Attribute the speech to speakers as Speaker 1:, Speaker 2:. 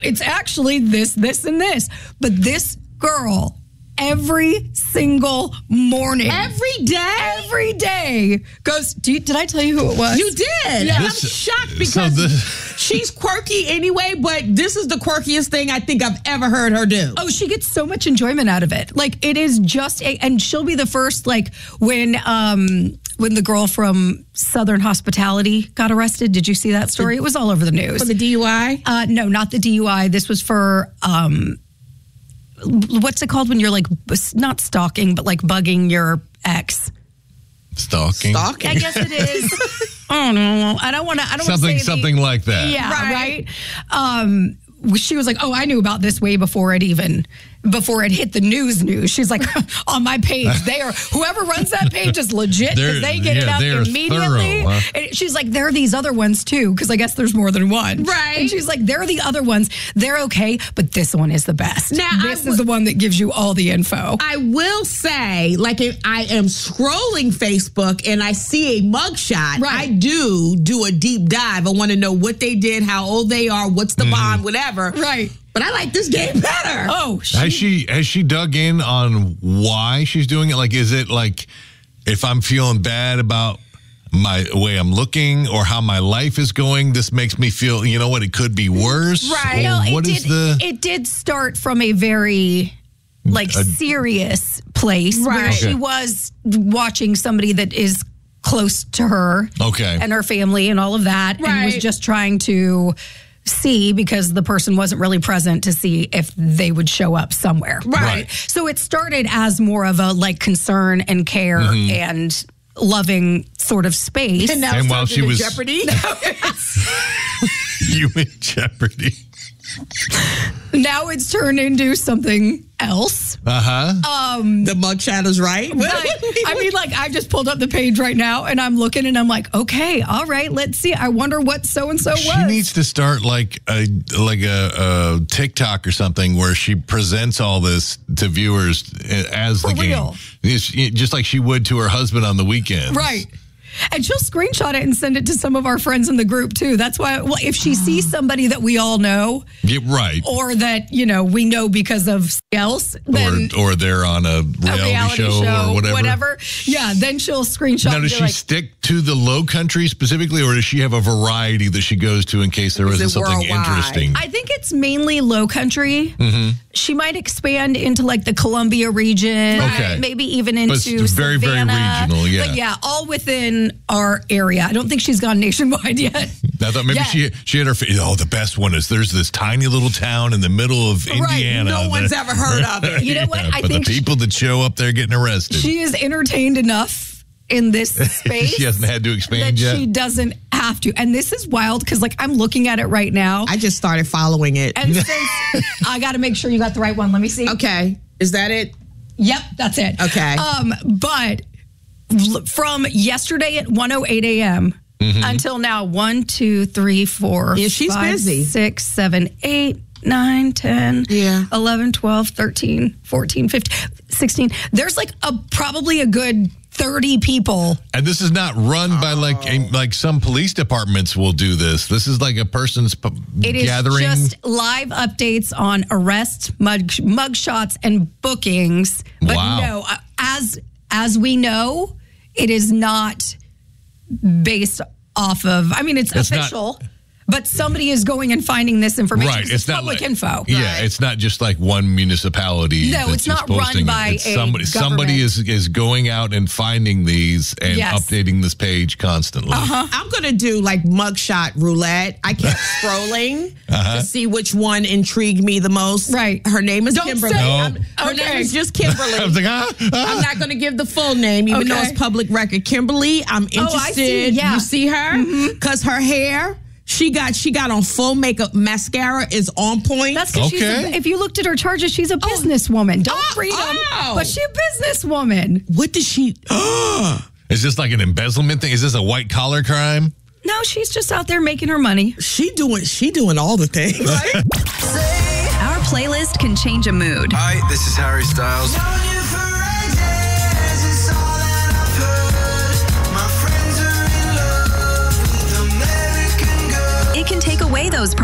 Speaker 1: It's actually this, and this. But this girl, every single morning. Every day goes, did I tell you who it was?
Speaker 2: You did.
Speaker 1: Yeah.
Speaker 2: I'm shocked because she's quirky anyway, but this is the quirkiest thing I think I've ever heard her do.
Speaker 1: Oh, she gets so much enjoyment out of it. Like, it is just and she'll be the first, like, when the girl from Southern Hospitality got arrested. Did you see that story? It was all over the news.
Speaker 2: For the DUI?
Speaker 1: No, not the DUI. This was for, what's it called when you're, like, not stalking, but, like, bugging your ex?
Speaker 3: Stalking?
Speaker 1: I guess it is. I don't know. I don't want to
Speaker 3: something like that.
Speaker 1: Yeah, right. She was like, "Oh, I knew about this way before it hit the news. She's like, on my page, whoever runs that page is legit because they get it up immediately.
Speaker 3: Thorough, huh?
Speaker 1: And she's like, there are these other ones too, because I guess there's more than one.
Speaker 2: Right.
Speaker 1: And she's like, there are the other ones. They're okay, but this one is the best.
Speaker 2: Now,
Speaker 1: this is the one that gives you all the info.
Speaker 2: I will say, like, if I am scrolling Facebook and I see a mugshot,
Speaker 1: right.
Speaker 2: I do a deep dive. I want to know what they did, how old they are, what's the bond, whatever.
Speaker 1: Right.
Speaker 2: But I like this game better.
Speaker 1: Oh,
Speaker 3: has she dug in on why she's doing it? Like, is it like if I'm feeling bad about my way I'm looking or how my life is going, this makes me feel, you know what, it could be worse?
Speaker 1: Right.
Speaker 3: No,
Speaker 1: it did start from a very serious place where she was watching somebody that is close to her and her family and all of that, and was just trying to see, because the person wasn't really present, to see if they would show up somewhere.
Speaker 2: Right.
Speaker 1: So it started as more of a, like, concern and care and loving sort of space.
Speaker 2: And now
Speaker 3: and while she was
Speaker 2: Jeopardy.
Speaker 3: You in Jeopardy.
Speaker 1: Now it's turned into something else.
Speaker 2: The mugshot is right.
Speaker 1: I mean, like, I just pulled up the page right now and I'm looking and I'm like, okay, all right, let's see. I wonder what so-and-so was.
Speaker 3: She needs to start like a TikTok or something where she presents all this to viewers as the game. Just like she would to her husband on the weekends.
Speaker 1: Right. And she'll screenshot it and send it to some of our friends in the group, too. That's why, well, if she sees somebody that we all know.
Speaker 3: Yeah, right.
Speaker 1: Or that, you know, we know because of else. Then
Speaker 3: or they're on a reality show or whatever.
Speaker 1: Yeah, then she'll screenshot.
Speaker 3: Now, does she stick to the Low Country specifically, or does she have a variety that she goes to in case there isn't something interesting?
Speaker 1: I think it's mainly Low Country. She might expand into, like, the Columbia region.
Speaker 3: Okay.
Speaker 1: Maybe even into
Speaker 3: very,
Speaker 1: Savannah.
Speaker 3: very regional, yeah.
Speaker 1: But yeah, all within our area. I don't think she's gone nationwide yet.
Speaker 3: I thought maybe she had her. The best one is there's this tiny little town in the middle of Indiana.
Speaker 2: No one's ever heard of it.
Speaker 1: You know what? I think
Speaker 3: the people that show up there getting arrested.
Speaker 1: She is entertained enough in this space.
Speaker 3: She hasn't had to expand
Speaker 1: that
Speaker 3: yet.
Speaker 1: She doesn't have to. And this is wild because, like, I'm looking at it right now.
Speaker 2: I just started following it.
Speaker 1: And since I got to make sure you got the right one. Let me see.
Speaker 2: Okay. Is that it?
Speaker 1: Yep, that's it.
Speaker 2: Okay.
Speaker 1: But from yesterday at 1:08 a.m. until now, 1, 2, 3, 4,
Speaker 2: yeah, she's
Speaker 1: 5,
Speaker 2: busy.
Speaker 1: 6, 7, 8, 9, 10, 11, 12, 13, 14, 15, 16. There's like probably a good 30 people.
Speaker 3: And this is not run by like some police departments will do this. This is like a person's gathering.
Speaker 1: It is just live updates on arrests, mug shots, and bookings. But no, as we know, it is not based off of, I mean, it's official. But somebody is going and finding this information.
Speaker 3: Right.
Speaker 1: It's not public info.
Speaker 3: Yeah, it's not just like one municipality.
Speaker 1: No, it's not run by
Speaker 3: somebody is going out and finding these and updating this page constantly.
Speaker 2: I'm going to do like mugshot roulette. I kept scrolling to see which one intrigued me the most.
Speaker 1: Right.
Speaker 2: Her name is Kimberly. Her name is just Kimberly.
Speaker 3: I was like,
Speaker 2: I'm not going to give the full name, even though it's public record. Kimberly, I'm interested.
Speaker 1: I see. Yeah.
Speaker 2: You see her? Because her hair... She got on full makeup. Mascara is on point.
Speaker 1: That's because if you looked at her charges, she's a businesswoman. Don't read them, but she's a businesswoman.
Speaker 2: What does she?
Speaker 3: Is this like an embezzlement thing? Is this a white collar crime?
Speaker 1: No, she's just out there making her money.
Speaker 2: She doing all the things. Right?
Speaker 4: Our playlist can change a mood.
Speaker 5: Hi, this is Harry Styles.
Speaker 4: It can take away those